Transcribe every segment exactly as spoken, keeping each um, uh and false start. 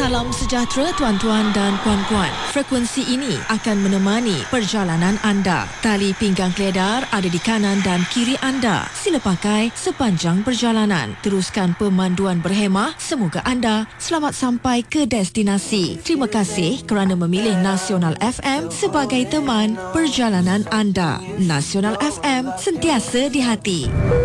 Salam sejahtera tuan-tuan dan puan-puan. Frekuensi ini akan menemani perjalanan anda. Tali pinggang keledar ada di kanan dan kiri anda. Sila pakai sepanjang perjalanan. Teruskan pemanduan berhemah. Semoga anda selamat sampai ke destinasi. Terima kasih kerana memilih Nasional F M sebagai teman perjalanan anda. Nasional F M, sentiasa di hati.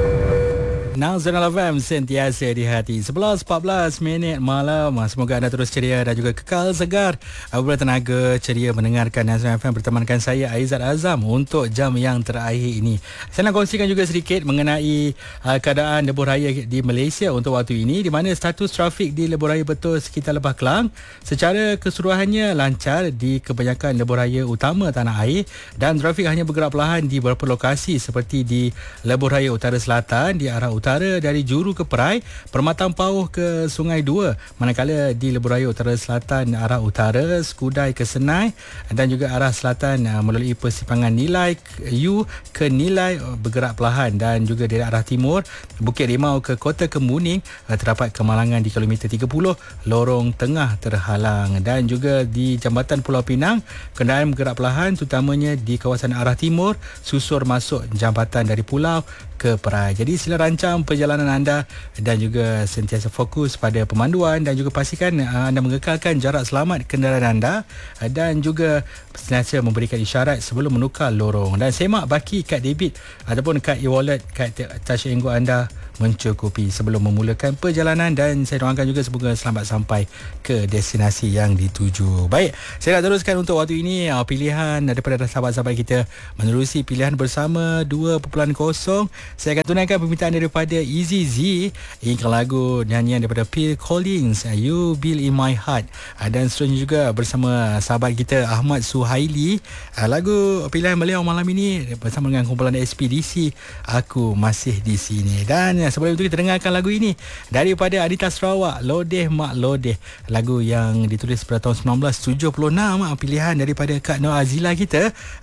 Nasional F M, sentiasa di hati. sebelas empat belas minit malam. Semoga anda terus ceria dan juga kekal segar bertenaga, ceria mendengarkan Nasional F M bertemankan saya Aizat Azam untuk jam yang terakhir ini. Saya nak kongsikan juga sedikit mengenai uh, keadaan lebuh raya di Malaysia untuk waktu ini, di mana status trafik di lebuh raya Betul sekitar Lebah Kelang secara keseluruhannya lancar di kebanyakan lebuh raya utama tanah air, dan trafik hanya bergerak perlahan di beberapa lokasi seperti di lebuh raya Utara Selatan di arah utara dari Juru ke Perai, Permatang Pauh ke Sungai Dua, manakala di lebuh raya Utara Selatan arah utara Skudai ke Senai, dan juga arah selatan melalui persimpangan Nilai U ke Nilai bergerak perlahan, dan juga dari arah timur Bukit Rimau ke Kota Kemuning terdapat kemalangan di kilometer tiga puluh, lorong tengah terhalang, dan juga di Jambatan Pulau Pinang kenderaan bergerak perlahan terutamanya di kawasan arah timur susur masuk jambatan dari pulau ke Perai. Jadi sila rancang perjalanan anda dan juga sentiasa fokus pada pemanduan, dan juga pastikan anda mengekalkan jarak selamat kenderaan anda, dan juga sentiasa memberikan isyarat sebelum menukar lorong, dan semak baki kad debit ataupun kad e-wallet, kad Touch 'n Go anda mencukupi sebelum memulakan perjalanan, dan saya doakan juga semoga selamat sampai ke destinasi yang dituju. Baik, saya nak teruskan untuk waktu ini pilihan daripada sahabat-sahabat kita menerusi pilihan bersama dua perpuluhan kosong. Saya akan tunaikan permintaan daripada Easy Z, ingin lagu nyanyian daripada Phil Collins, You Build In My Heart, dan seterusnya juga bersama sahabat kita Ahmad Suhaili, lagu pilihan beliau malam ini bersama dengan kumpulan Ekspedisi, Aku Masih Di Sini. Dan sebelum itu kita dengarkan lagu ini daripada Adita Sarawak, Lodeh Mak Lodeh, lagu yang ditulis pada tahun sembilan belas tujuh puluh enam, pilihan daripada Kak Nur Azila kita.